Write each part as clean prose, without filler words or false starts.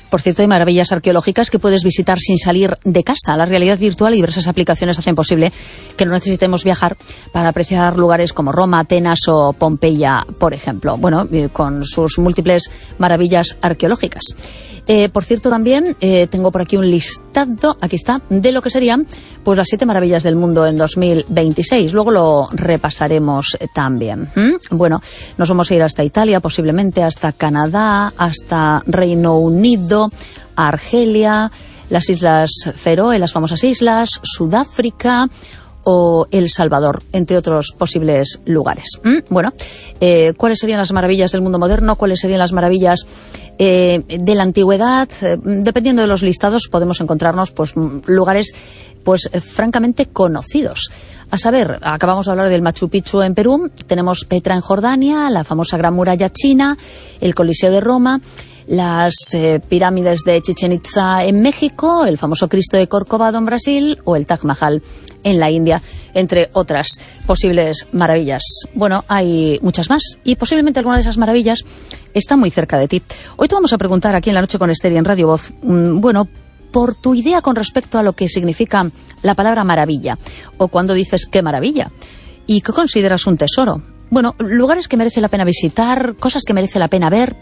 Por cierto, hay maravillas arqueológicas que puedes visitar sin salir de casa. La realidad virtual y diversas aplicaciones hacen posible que no necesitemos viajar para apreciar lugares como Roma, Atenas o Pompeya, por ejemplo. Bueno, con sus múltiples maravillas arqueológicas. Por cierto, también tengo por aquí un listado, aquí está, de lo que serían pues las 7 maravillas del mundo en 2026. Luego lo repasaremos también. Bueno, nos vamos a ir hasta Italia, posiblemente hasta Canadá, hasta Reino Unido, Argelia, las Islas Feroe, las famosas islas, Sudáfrica o El Salvador, entre otros posibles lugares. Bueno, ¿cuáles serían las maravillas del mundo moderno? ¿Cuáles serían las maravillas de la antigüedad? Dependiendo de los listados podemos encontrarnos pues lugares pues francamente conocidos. A saber, acabamos de hablar del Machu Picchu en Perú, tenemos Petra en Jordania, la famosa Gran Muralla China, el Coliseo de Roma, las pirámides de Chichén Itzá en México, el famoso Cristo de Corcovado en Brasil o el Taj Mahal en la India, entre otras posibles maravillas. Bueno, hay muchas más y posiblemente alguna de esas maravillas está muy cerca de ti. Hoy te vamos a preguntar aquí en La Noche con Esther y en Radio Voz, bueno, por tu idea con respecto a lo que significa la palabra maravilla, o cuando dices qué maravilla, y qué consideras un tesoro. Bueno, lugares que merece la pena visitar, cosas que merece la pena ver,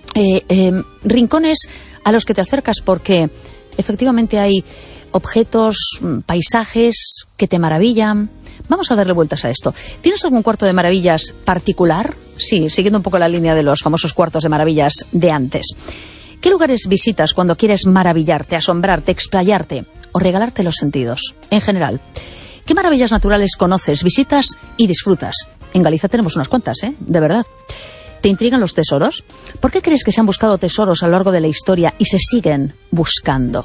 rincones a los que te acercas porque efectivamente hay objetos, paisajes que te maravillan. Vamos a darle vueltas a esto. ¿Tienes algún cuarto de maravillas particular? Sí, siguiendo un poco la línea de los famosos cuartos de maravillas de antes. ¿Qué lugares visitas cuando quieres maravillarte, asombrarte, explayarte o regalarte los sentidos? En general, ¿qué maravillas naturales conoces, visitas y disfrutas? En Galicia tenemos unas cuantas, de verdad. ¿Te intrigan los tesoros? ¿Por qué crees que se han buscado tesoros a lo largo de la historia y se siguen buscando?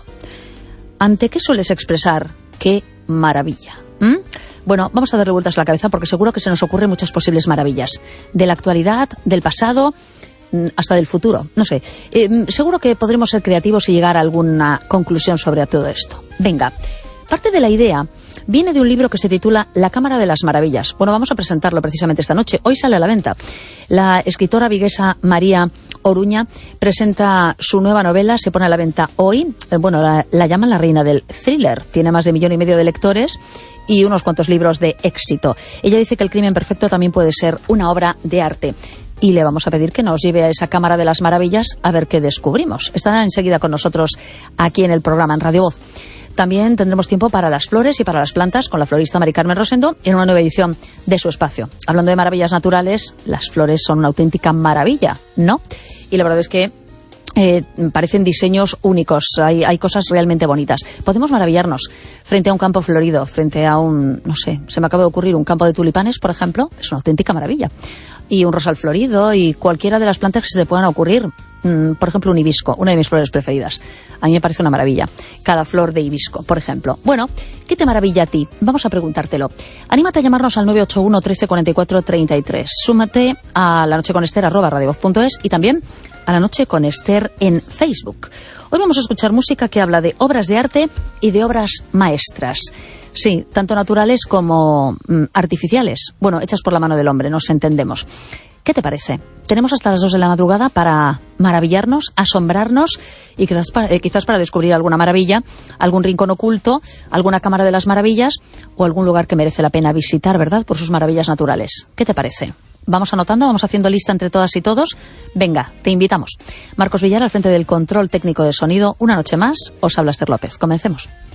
¿Ante qué sueles expresar qué maravilla? Bueno, vamos a darle vueltas a la cabeza porque seguro que se nos ocurren muchas posibles maravillas. De la actualidad, del pasado, hasta del futuro. No sé, seguro que podremos ser creativos y llegar a alguna conclusión sobre todo esto. Venga, parte de la idea viene de un libro que se titula La Cámara de las Maravillas. Bueno, vamos a presentarlo precisamente esta noche. Hoy sale a la venta. La escritora viguesa María Oruña presenta su nueva novela, se pone a la venta hoy. Bueno, la llaman la reina del thriller. Tiene más de 1,5 millones de lectores y unos cuantos libros de éxito. Ella dice que El crimen perfecto también puede ser una obra de arte. Y le vamos a pedir que nos lleve a esa Cámara de las Maravillas a ver qué descubrimos. Estará enseguida con nosotros aquí en el programa en Radio Voz. También tendremos tiempo para las flores y para las plantas con la florista Mari Carmen Rosendo en una nueva edición de su espacio. Hablando de maravillas naturales, las flores son una auténtica maravilla, ¿no? Y la verdad es que parecen diseños únicos, hay cosas realmente bonitas. Podemos maravillarnos frente a un campo florido, frente a un, no sé, se me acaba de ocurrir un campo de tulipanes, por ejemplo, es una auténtica maravilla. Y un rosal florido y cualquiera de las plantas que se te puedan ocurrir. Por ejemplo, un hibisco, una de mis flores preferidas. A mí me parece una maravilla. Cada flor de hibisco, por ejemplo. Bueno, ¿qué te maravilla a ti? Vamos a preguntártelo. Anímate a llamarnos al 981 13 44 33. Súmate a lanocheconester@radiovoz.es y también a La Noche con Esther en Facebook. Hoy vamos a escuchar música que habla de obras de arte y de obras maestras. Sí, tanto naturales como artificiales. Bueno, hechas por la mano del hombre, nos entendemos. ¿Qué te parece? Tenemos hasta las 2 de la madrugada para maravillarnos, asombrarnos y quizás para descubrir alguna maravilla, algún rincón oculto, alguna cámara de las maravillas o algún lugar que merece la pena visitar, ¿verdad? Por sus maravillas naturales. ¿Qué te parece? Vamos anotando, vamos haciendo lista entre todas y todos. Venga, te invitamos. Marcos Villar al frente del control técnico de sonido. Una noche más, os habla Esther López. Comencemos.